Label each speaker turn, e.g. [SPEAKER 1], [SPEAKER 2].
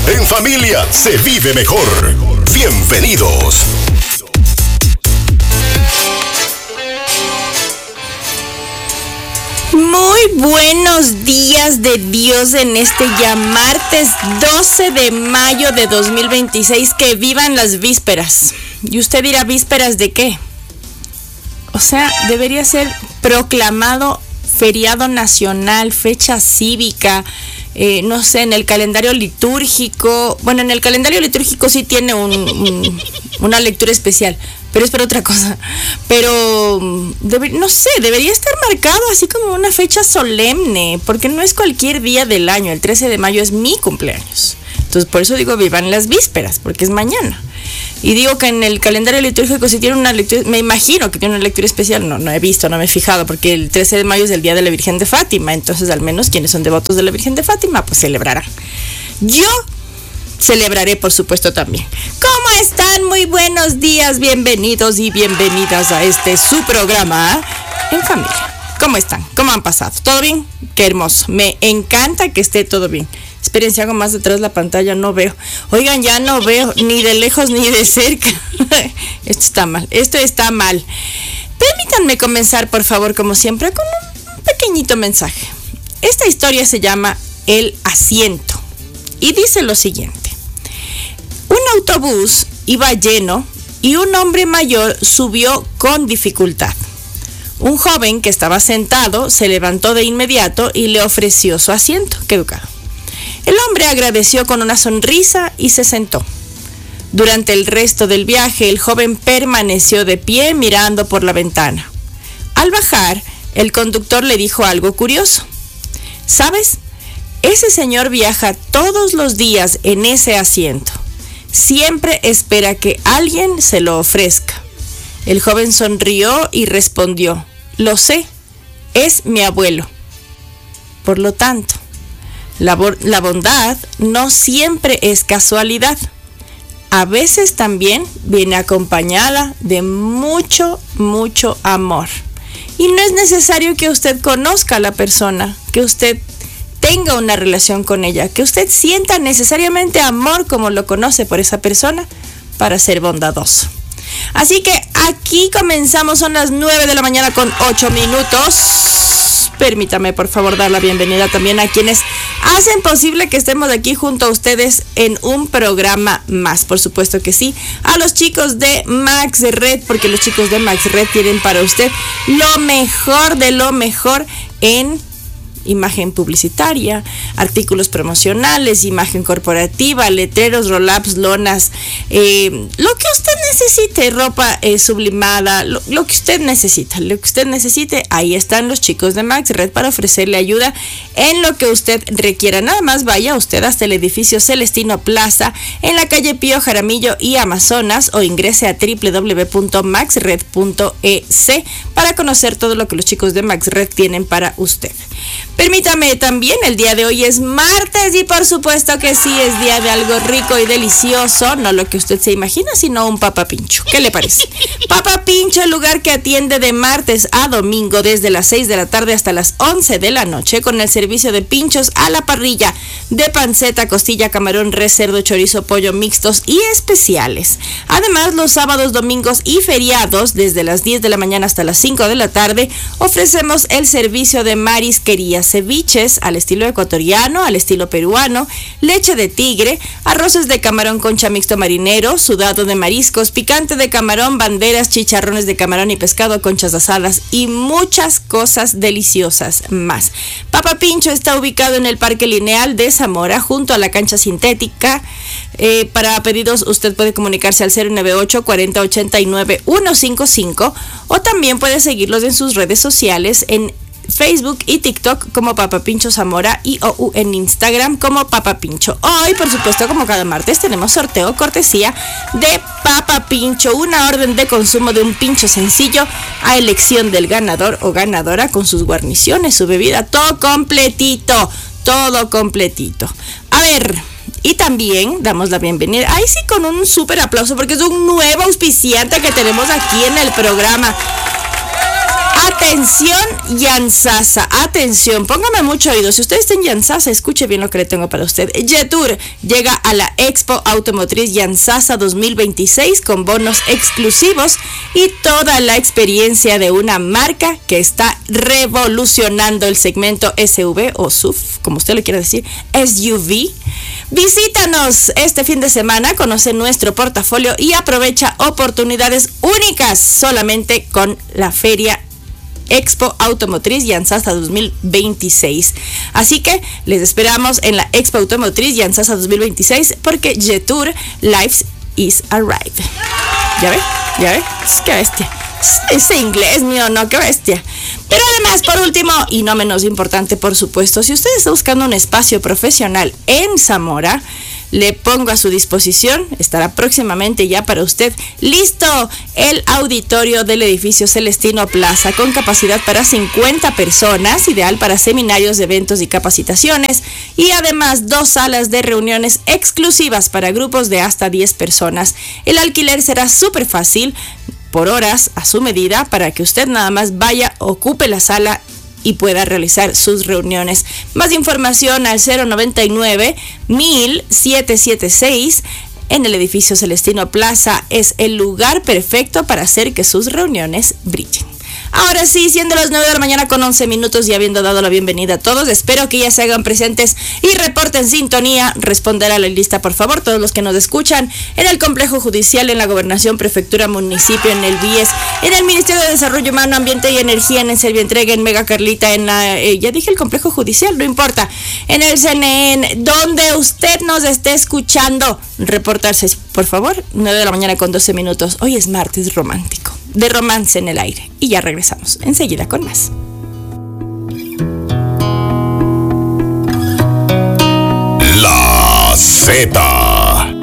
[SPEAKER 1] En familia se vive mejor. Bienvenidos.
[SPEAKER 2] Muy buenos días de Dios en este ya martes 12 de mayo de 2026. Que vivan las vísperas. Y usted dirá, ¿vísperas de qué? O sea, debería ser proclamado feriado nacional, fecha cívica, no sé, en el calendario litúrgico. Bueno, en el calendario litúrgico sí tiene una lectura especial, pero es para otra cosa. Pero, no sé, debería estar marcado así como una fecha solemne, porque no es cualquier día del año. El 13 de mayo es mi cumpleaños. Entonces, por eso digo, vivan las vísperas, porque es mañana. Y digo que en el calendario litúrgico sí tiene una lectura, me imagino que tiene una lectura especial, no he visto, no me he fijado, porque el 13 de mayo es el día de la Virgen de Fátima, entonces al menos quienes son devotos de la Virgen de Fátima, pues celebrarán. Yo celebraré, por supuesto, también. ¿Cómo están? Muy buenos días, bienvenidos y bienvenidas a su programa En Familia. ¿Cómo están? ¿Cómo han pasado? ¿Todo bien? Qué hermoso, me encanta que esté todo bien. Esperen, si hago más detrás de la pantalla, no veo. Oigan, ya no veo, ni de lejos ni de cerca. Esto está mal. Permítanme comenzar, por favor, como siempre, con un pequeñito mensaje. Esta historia se llama El Asiento y dice lo siguiente. Un autobús iba lleno y un hombre mayor subió con dificultad. Un joven que estaba sentado se levantó de inmediato y le ofreció su asiento. Qué educado. El hombre agradeció con una sonrisa y se sentó. Durante el resto del viaje, el joven permaneció de pie mirando por la ventana. Al bajar, el conductor le dijo algo curioso. ¿Sabes? Ese señor viaja todos los días en ese asiento. Siempre espera que alguien se lo ofrezca. El joven sonrió y respondió: lo sé, es mi abuelo. Por lo tanto, la bondad no siempre es casualidad. A veces también viene acompañada de mucho, mucho amor. Y no es necesario que usted conozca a la persona, que usted tenga una relación con ella, que usted sienta necesariamente amor como lo conoce por esa persona para ser bondadoso. Así que aquí comenzamos, son las 9 de la mañana con 8 minutos. Permítame, por favor, dar la bienvenida también a quienes hacen posible que estemos aquí junto a ustedes en un programa más. Por supuesto que sí. A los chicos de Max Red, porque los chicos de Max Red tienen para usted lo mejor de lo mejor en imagen publicitaria, artículos promocionales, imagen corporativa, letreros, roll-ups, lonas, lo que usted necesite, ropa sublimada, lo que usted necesite, ahí están los chicos de Max Red para ofrecerle ayuda en lo que usted requiera. Nada más vaya usted hasta el edificio Celestino Plaza en la calle Pío Jaramillo y Amazonas, o ingrese a www.maxred.es para conocer todo lo que los chicos de Max Red tienen para usted. Permítame también, el día de hoy es martes y por supuesto que sí, es día de algo rico y delicioso, no lo que usted se imagina, sino un Papa Pincho. ¿Qué le parece? Papa Pincho, el lugar que atiende de martes a domingo desde las 6 de la tarde hasta las 11 de la noche con el servicio de pinchos a la parrilla, de panceta, costilla, camarón, res, cerdo, chorizo, pollo, mixtos y especiales. Además, los sábados, domingos y feriados desde las 10 de la mañana hasta las 5 de la tarde ofrecemos el servicio de marisquería, ceviches al estilo ecuatoriano, al estilo peruano, leche de tigre, arroces de camarón, concha mixto marinero, sudado de mariscos, picante de camarón, banderas, chicharrones de camarón y pescado, conchas asadas y muchas cosas deliciosas más. Papa Pincho está ubicado en el Parque Lineal de Zamora, junto a la cancha sintética. Para pedidos usted puede comunicarse al 098 40 89 155 o también puede seguirlos en sus redes sociales en Facebook y TikTok como Papa Pincho Zamora y en Instagram como Papa Pincho. Hoy, por supuesto, como cada martes, tenemos sorteo cortesía de Papa Pincho, una orden de consumo de un pincho sencillo a elección del ganador o ganadora con sus guarniciones, su bebida, todo completito. A ver, y también damos la bienvenida, ahí sí, con un súper aplauso porque es un nuevo auspiciante que tenemos aquí en el programa. Atención, Yansasa, atención, póngame mucho oído. Si usted está en Yansasa, escuche bien lo que le tengo para usted. Jetour llega a la Expo Automotriz Yansasa 2026 con bonos exclusivos y toda la experiencia de una marca que está revolucionando el segmento SUV o SUV, como usted le quiera decir, SUV. Visítanos este fin de semana, conoce nuestro portafolio y aprovecha oportunidades únicas solamente con la feria Expo Automotriz Yansasa 2026. Así que les esperamos en la Expo Automotriz Yansasa 2026 porque Jetour Life is Arrived. ¿Ya ve? ¿Ya ve? ¡Qué bestia! Ese inglés mío, no, qué bestia. Pero además, por último, y no menos importante, por supuesto, si usted está buscando un espacio profesional en Zamora, le pongo a su disposición, estará próximamente ya para usted listo el auditorio del edificio Celestino Plaza con capacidad para 50 personas, ideal para seminarios, eventos y capacitaciones, y además 2 salas de reuniones exclusivas para grupos de hasta 10 personas. El alquiler será súper fácil, por horas, a su medida, para que usted nada más vaya, ocupe la sala y pueda realizar sus reuniones. Más información al 099-1000-776 en el edificio Celestino Plaza. Es el lugar perfecto para hacer que sus reuniones brillen. Ahora sí, siendo las 9 de la mañana con 11 minutos y habiendo dado la bienvenida a todos, espero que ya se hagan presentes y reporten sintonía. Responder a la lista, por favor, todos los que nos escuchan en el Complejo Judicial, en la Gobernación, Prefectura, Municipio, en el BIES, en el Ministerio de Desarrollo Humano, Ambiente y Energía, en el Servientrega, en Mega Carlita, en la... ya dije el Complejo Judicial, no importa. En el CNN, donde usted nos esté escuchando, reportarse, por favor, 9 de la mañana con 12 minutos. Hoy es martes romántico, de romance en el aire. Y ya regresamos enseguida con más.
[SPEAKER 1] La Z.